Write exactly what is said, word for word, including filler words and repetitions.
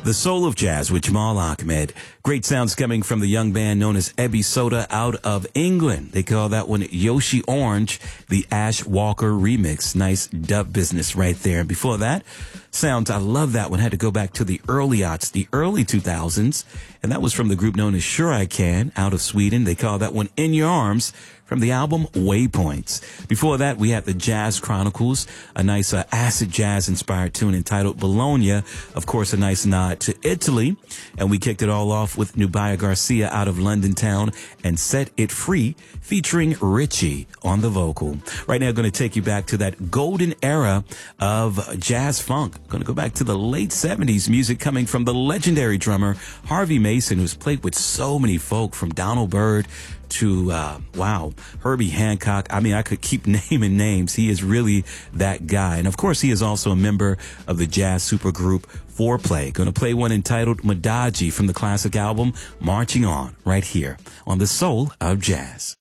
The Soul of Jazz with Jamal Ahmed. Great sounds coming from the young band known as Ebby Soda out of England. They call that one Yoshi Orange, the Ash Walker remix. Nice dub business right there. And before that, sounds, I love that one. Had to go back to the early aughts, the early two thousands. And that was from the group known as Sure I Can out of Sweden. They call that one In Your Arms from the album Waypoints. Before that, we had the Jazz Chronicles, a nice uh, acid jazz inspired tune entitled Bologna. Of course, a nice nod to Italy. And we kicked it all off with Nubia Garcia out of London Town and Set It Free, featuring Richie on the vocal. Right now, I'm going to take you back to that golden era of jazz funk. Going to go back to the late seventies, music coming from the legendary drummer Harvey Mason, who's played with so many folk, from Donald Byrd to, uh, wow, Herbie Hancock. I mean, I could keep naming names. He is really that guy. And of course, he is also a member of the jazz supergroup Foreplay. Going to play one entitled Madaji from the classic album Marching On, right here on The Soul of Jazz.